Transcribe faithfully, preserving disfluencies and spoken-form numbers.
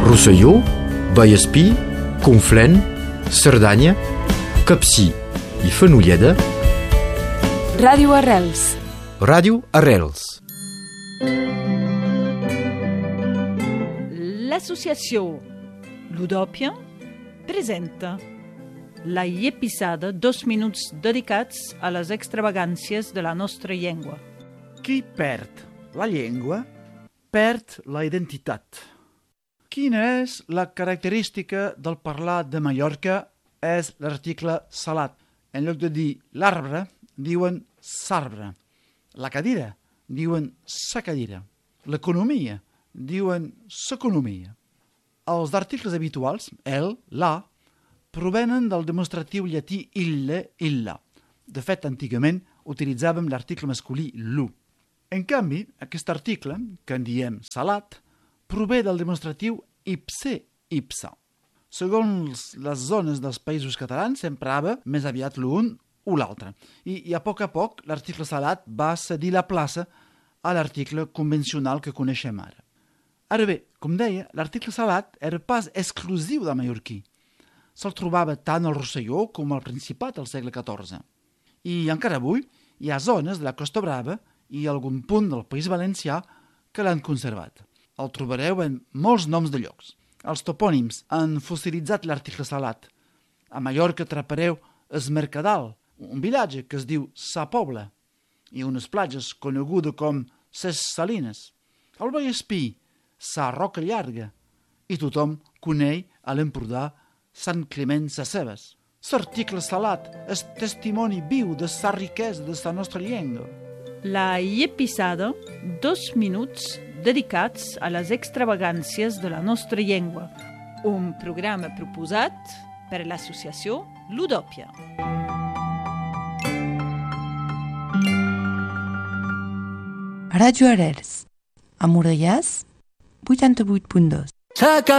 Rosselló, Vallespí, Conflent, Cerdanya, Capcir i Fenolleda. Ràdio Arrels. Ràdio Arrels. L'associació Ludòpia presenta la episada dos minuts dedicats a les extravagàncies de la nostra llengua. Qui perd la llengua, perd la identitat. Quina és la característica del parlar de Mallorca? És l'article salat. En lloc de dir l'arbre, diuen s'arbre. La cadira, diuen sa cadira. L'economia, diuen s'economia. Els articles habituals, el, la, provenen del demostratiu llatí ille, illa. De fet, antigament utilitzàvem l'article masculí lu. En canvi, aquest article, que en diem salat, prové del demostratiu ipse, ipsa. Segons les zones dels països catalans, s'emprava més aviat l'un o l'altre. I, I a poc a poc, l'article salat va cedir la plaça a l'article convencional que coneixem ara. Ara bé, com deia, l'article salat era pas exclusiu del mallorquí. Se'l trobava tant al Rosselló com al Principat al segle catorze. I encara avui hi ha zones de la Costa Brava i algun punt del País Valencià que l'han conservat. El trobareu en molts noms de llocs. Els topònims han fossilitzat l'article salat. A Mallorca atrapareu es Mercadal, un vilatge que es diu Sa Pobla, i unes platges conegudes com Ses Salines. Al Vallespí, Sa Roca Llarga, i tothom coneix a l'Empordà Sant Climent Sescebes. L'article salat és testimoni viu de sa riquesa de la nostra llengua. La episada, dos minuts dedicats a les extravagàncies de la nostra llengua. Un programa proposat per l'associació Ludòpia. Ràdio Arrels. A Morellàs, vuitanta-vuit punt dos.